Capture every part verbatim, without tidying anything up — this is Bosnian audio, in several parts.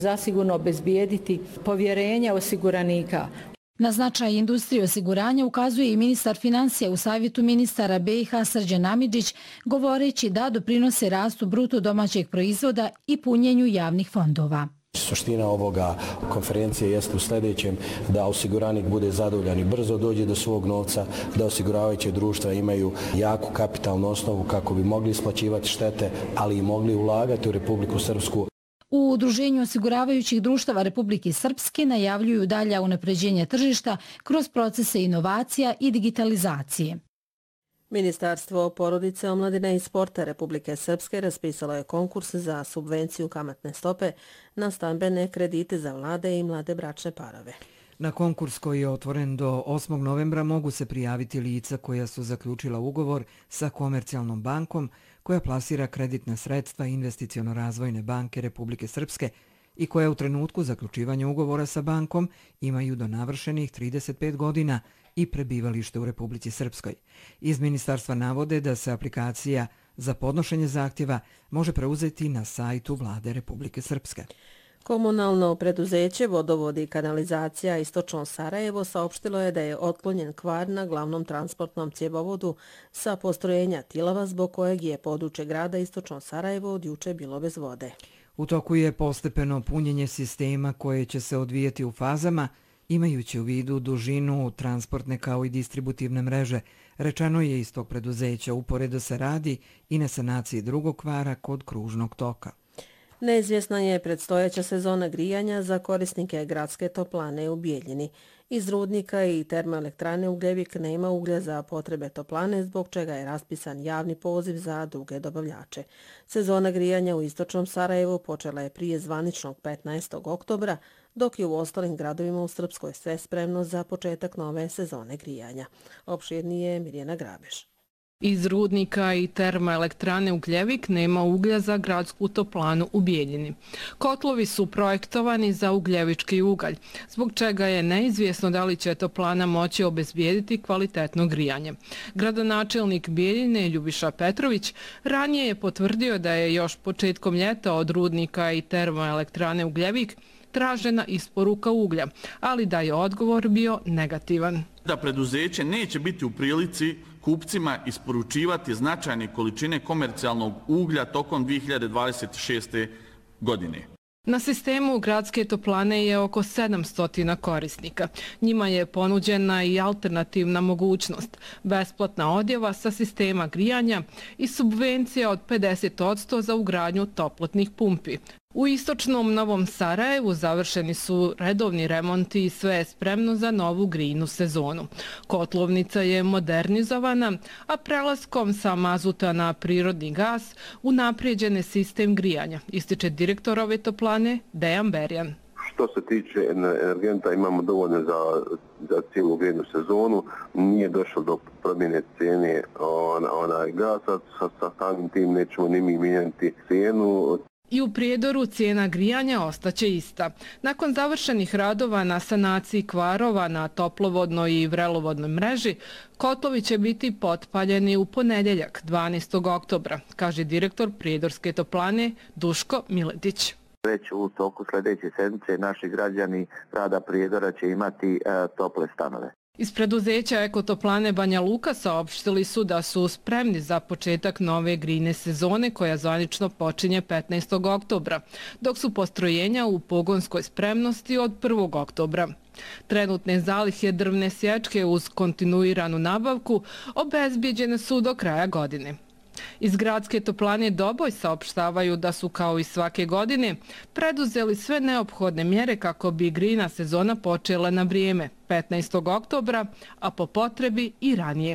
Zasigurno obezbijediti povjerenje osiguranika. Na značaj industrije osiguranja ukazuje i ministar financija u savjetu ministara B i H Srđan Amidžić, govoreći da doprinose rastu bruto domaćeg proizvoda i punjenju javnih fondova. Suština ovoga konferencije jeste u sljedećem, da osiguranik bude zadovoljan i brzo dođe do svog novca, da osiguravajuće društva imaju jaku kapitalnu osnovu kako bi mogli isplaćivati štete, ali i mogli ulagati u Republiku Srpsku. U Udruženju osiguravajućih društava Republike Srpske najavljuju dalja unapređenja tržišta kroz procese inovacija i digitalizacije. Ministarstvo porodice, omladine i sporta Republike Srpske raspisalo je konkurs za subvenciju kamatne stope na stambene kredite za mlade i mlade bračne parove. Na konkurs koji je otvoren do osmog novembra mogu se prijaviti lica koja su zaključila ugovor sa Komercijalnom bankom koja plasira kreditna sredstva Investiciono-razvojne banke Republike Srpske i koja u trenutku zaključivanja ugovora sa bankom imaju do navršenih trideset pet godina i prebivalište u Republici Srpskoj. Iz ministarstva navode da se aplikacija za podnošenje zahtjeva može preuzeti na sajtu Vlade Republike Srpske. Komunalno preduzeće Vodovodi i kanalizacija Istočno Sarajevo saopštilo je da je otklonjen kvar na glavnom transportnom cjevovodu sa postrojenja Tilava, zbog kojeg je područje grada Istočno Sarajevo od juče bilo bez vode. U toku je postepeno punjenje sistema koje će se odvijeti u fazama, imajući u vidu dužinu transportne kao i distributivne mreže. Rečeno je iz tog preduzeća, uporedo se radi i na sanaciji drugog kvara kod kružnog toka. Neizvjesna je predstojeća sezona grijanja za korisnike gradske toplane u Bijeljini. Iz rudnika i termoelektrane Ugljevik nema uglja za potrebe toplane, zbog čega je raspisan javni poziv za druge dobavljače. Sezona grijanja u Istočnom Sarajevu počela je prije zvaničnog petnaestog oktobra, dok je u ostalim gradovima u Srpskoj sve spremno za početak nove sezone grijanja. Opširnije Mirjana Grabež. Iz rudnika i termoelektrane Ugljevik nema uglja za gradsku toplanu u Bijeljini. Kotlovi su projektovani za ugljevički ugalj, zbog čega je neizvjesno da li će toplana moći obezbijediti kvalitetno grijanje. Gradonačelnik Bijeljine Ljubiša Petrović ranije je potvrdio da je još početkom ljeta od rudnika i termoelektrane Ugljevik tražena isporuka uglja, ali da je odgovor bio negativan. Da preduzeće neće biti u prilici kupcima isporučivati značajne količine komercijalnog uglja tokom dvije hiljade dvadeset šeste. godine. Na sistemu gradske toplane je oko sedamsto korisnika. Njima je ponuđena i alternativna mogućnost, besplatna odjava sa sistema grijanja i subvencija od pedeset posto za ugradnju toplotnih pumpi. U istočnom Novom Sarajevu završeni su redovni remonti i sve je spremno za novu grijnu sezonu. Kotlovnica je modernizovana, a prelaskom sa mazuta na prirodni gas unaprijeđen sistem grijanja, ističe direktor ove toplane Dejan Berjan. Što se tiče energenta, imamo dovoljno za, za cijelu grijnu sezonu. Nije došlo do promjene cijene ona, onaj gasa, sa, sa samim tim nećemo ni mi mijenjati cijenu. I u Prijedoru cijena grijanja ostaće ista. Nakon završenih radova na sanaciji kvarova na toplovodnoj i vrelovodnoj mreži, kotlovi će biti potpaljeni u ponedjeljak dvanaestog oktobra, kaže direktor Prijedorske toplane Duško Miletić. Već u toku sljedeće sedmice naši građani grada Prijedora će imati e, tople stanove. Iz preduzeća Ekotoplane Banja Luka saopštili su da su spremni za početak nove grijne sezone koja zvanično počinje petnaestog oktobra, dok su postrojenja u pogonskoj spremnosti od prvog oktobra. Trenutne zalihe drvne sječke uz kontinuiranu nabavku obezbijeđene su do kraja godine. Iz gradske toplane Doboj saopštavaju da su kao i svake godine preduzeli sve neophodne mjere kako bi grijna sezona počela na vrijeme petnaestog oktobra, a po potrebi i ranije.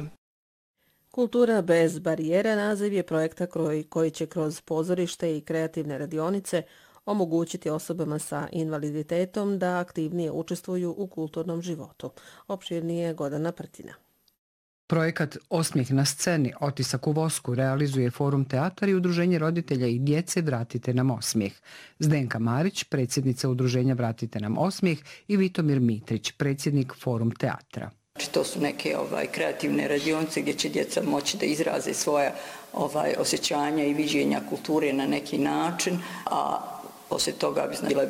Kultura bez barijera naziv je projekta koji će kroz pozorište i kreativne radionice omogućiti osobama sa invaliditetom da aktivnije učestvuju u kulturnom životu. Opširnije Gordana Prtina. Projekat Osmijeh na sceni, otisak u vosku realizuje Forum Teatar i Udruženje roditelja i djece Vratite nam osmijeh. Zdenka Marić, predsjednica Udruženja Vratite nam osmijeh, i Vitomir Mitrić, predsjednik Forum Teatra. To su neke ovaj, kreativne radionice gdje će djeca moći da izraze svoja ovaj, osjećanja i viđenja kulture na neki način, a poslije toga bi bila